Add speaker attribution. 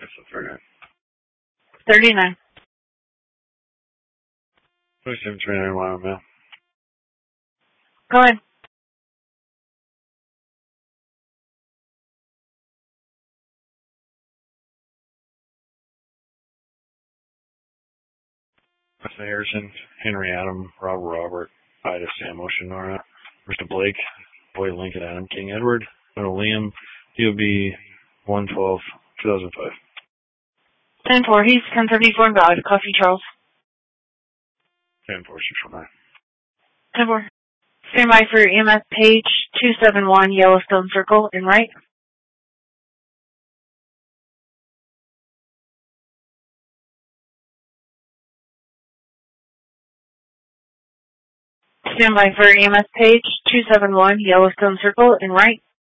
Speaker 1: That's the 39.
Speaker 2: 39.
Speaker 1: 2739 Wyoming Mail.
Speaker 2: Go ahead.
Speaker 1: Mr. Harrison, Henry Adam, Robert, Ida Sam Ocean Nora, Mr. Blake, Boy Lincoln Adam, King Edward, Little Liam, DOB 112, 2005.
Speaker 2: 10-4. He's 1074 invalid. Coffee Charles.
Speaker 1: 10-4, 649.
Speaker 2: 10-4. Stand by for EMS page 271 Yellowstone Circle and right. Stand by for EMS page 271 Yellowstone Circle and right.